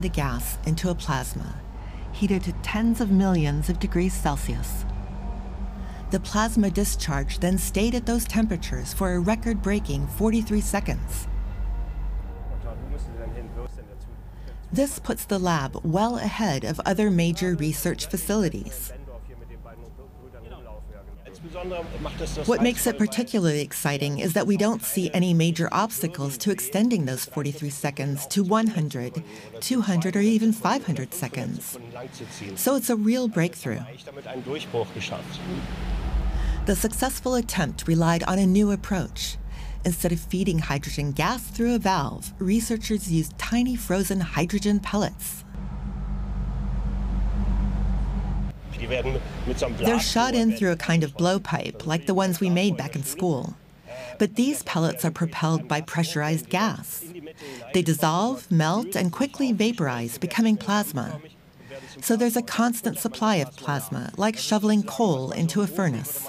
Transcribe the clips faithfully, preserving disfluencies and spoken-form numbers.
the gas into a plasma, heated to tens of millions of degrees Celsius. The plasma discharge then stayed at those temperatures for a record-breaking forty-three seconds. This puts the lab well ahead of other major research facilities. What makes it particularly exciting is that we don't see any major obstacles to extending those forty-three seconds to one hundred, two hundred, or even five hundred seconds. So it's a real breakthrough. The successful attempt relied on a new approach. Instead of feeding hydrogen gas through a valve, researchers used tiny frozen hydrogen pellets. They're shot in through a kind of blowpipe, like the ones we made back in school. But these pellets are propelled by pressurized gas. They dissolve, melt, and quickly vaporize, becoming plasma. So there's a constant supply of plasma, like shoveling coal into a furnace.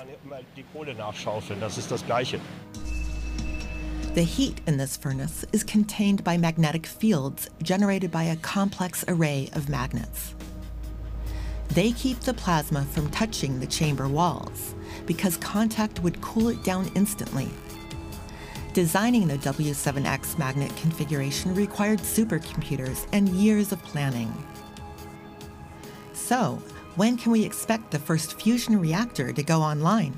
The heat in this furnace is contained by magnetic fields generated by a complex array of magnets. They keep the plasma from touching the chamber walls because contact would cool it down instantly. Designing the W seven X magnet configuration required supercomputers and years of planning. So, when can we expect the first fusion reactor to go online?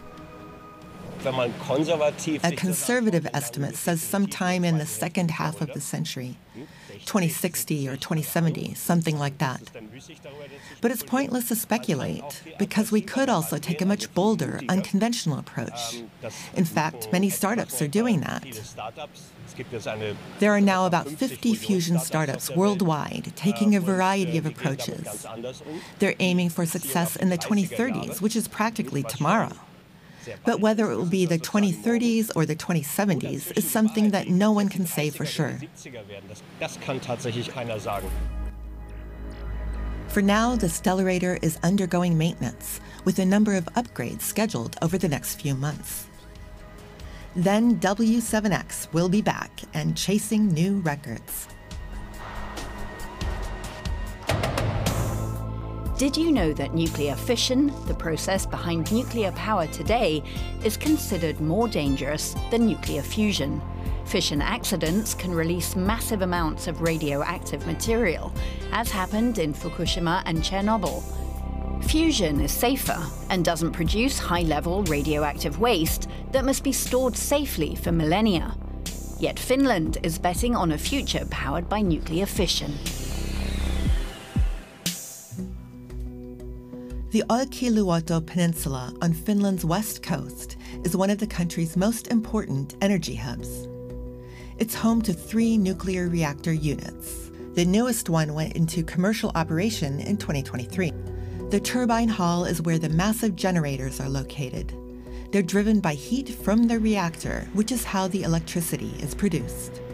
A conservative estimate says sometime in the second half of the century, twenty sixty or twenty seventy, something like that. But it's pointless to speculate, because we could also take a much bolder, unconventional approach. In fact, many startups are doing that. There are now about fifty fusion startups worldwide taking a variety of approaches. They're aiming for success in the twenty thirties, which is practically tomorrow. But whether it will be the twenty thirties or the twenty seventies is something that no one can say for sure. For now, the Stellarator is undergoing maintenance, with a number of upgrades scheduled over the next few months. Then W seven X will be back and chasing new records. Did you know that nuclear fission, the process behind nuclear power today, is considered more dangerous than nuclear fusion? Fission accidents can release massive amounts of radioactive material, as happened in Fukushima and Chernobyl. Fusion is safer and doesn't produce high-level radioactive waste that must be stored safely for millennia. Yet Finland is betting on a future powered by nuclear fission. The Olkiluoto Peninsula on Finland's west coast is one of the country's most important energy hubs. It's home to three nuclear reactor units. The newest one went into commercial operation in twenty twenty-three. The turbine hall is where the massive generators are located. They're driven by heat from the reactor, which is how the electricity is produced.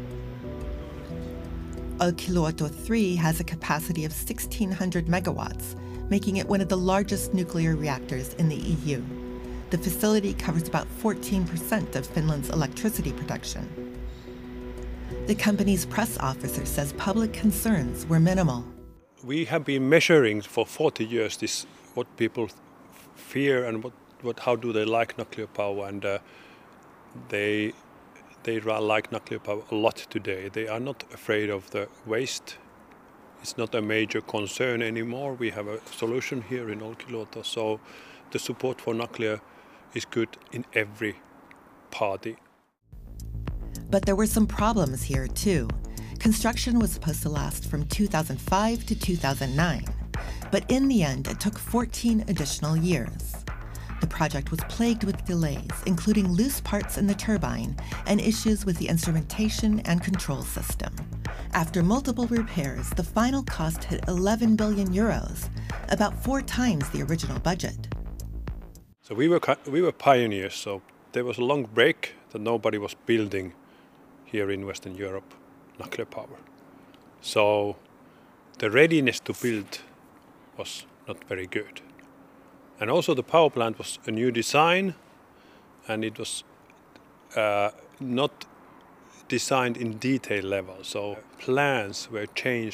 Olkiluoto three has a capacity of sixteen hundred megawatts, making it one of the largest nuclear reactors in the E U. The facility covers about fourteen percent of Finland's electricity production. The company's press officer says public concerns were minimal. We have been measuring for forty years this, what people fear and what, what, how do they like nuclear power, and uh, they, they like nuclear power a lot today. They are not afraid of the waste. It's not a major concern anymore. We have a solution here in Olkiluoto, so the support for nuclear is good in every party. But there were some problems here too. Construction was supposed to last from two thousand five to two thousand nine, but in the end it took fourteen additional years. The project was plagued with delays, including loose parts in the turbine and issues with the instrumentation and control system. After multiple repairs, the final cost hit eleven billion euros, about four times the original budget. So we were, we were pioneers, so there was a long break that nobody was building here in Western Europe nuclear power. So the readiness to build was not very good. And also the power plant was a new design, and it was uh, not designed in detail level. So plans were changed